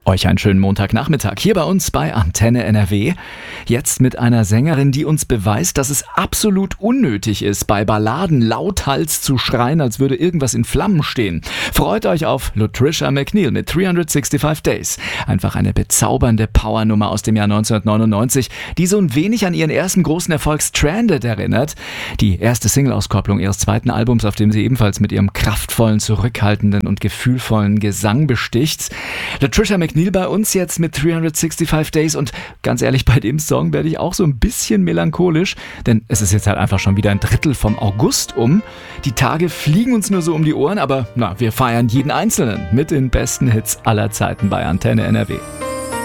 Euch einen schönen Montagnachmittag hier bei uns bei Antenne NRW. Jetzt mit einer Sängerin, die uns beweist, dass es absolut unnötig ist, bei Balladen lauthals zu schreien, als würde irgendwas in Flammen stehen. Freut euch auf Latricia McNeil mit 365 Days. Einfach eine bezaubernde Powernummer aus dem Jahr 1999, die so ein wenig an ihren ersten großen Erfolg Stranded erinnert. Die erste Single-Auskopplung ihres zweiten Albums, auf dem sie ebenfalls mit ihrem kraftvollen, zurückhaltenden und gefühlvollen Gesang besticht. Latricia McNeil bei uns jetzt mit 365 Days und ganz ehrlich, bei dem Song werde ich auch so ein bisschen melancholisch, denn es ist jetzt halt einfach schon wieder ein Drittel vom August um. Die Tage fliegen uns nur so um die Ohren, aber wir feiern jeden einzelnen mit den besten Hits aller Zeiten bei Antenne NRW.